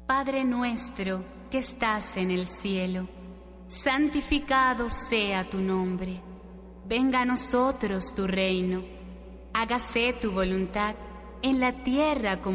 Padre nuestro que estás en el cielo, santificado sea tu nombre. Venga a nosotros tu reino. Hágase tu voluntad en la tierra como